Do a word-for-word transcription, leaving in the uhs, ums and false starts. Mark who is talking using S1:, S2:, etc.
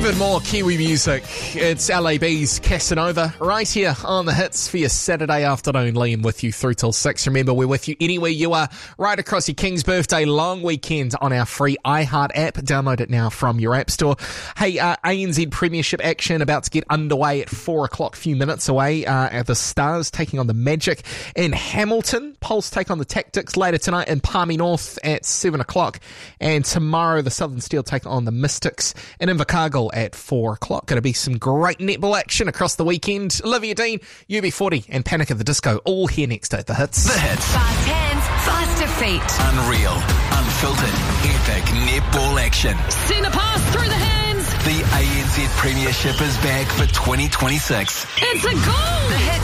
S1: Even more Kiwi music. It's L A B's Casanova right here on the hits for your Saturday afternoon. Liam with you through till six. Remember, we're with you anywhere you are, right across your King's Birthday long weekend on our free iHeart app. Download it now from your app store. Hey, uh, A N Z Premiership action about to get underway at four o'clock, few minutes away. Uh, at the Stars taking on the Magic in Hamilton. Pulse take on the Tactics later tonight in Palmy North at seven o'clock. And tomorrow, the Southern Steel take on the Mystics in Invercargill at four o'clock. Going to be some great netball action across the weekend. Olivia Dean, U B forty and Panic at the Disco all here next at The Hits.
S2: The Hits.
S3: Fast hands, faster feet.
S2: Unreal, unfiltered, epic netball action.
S3: Send a pass through the hands.
S2: The A N Z Premiership is back for twenty twenty-six.
S3: It's a goal. The Hits.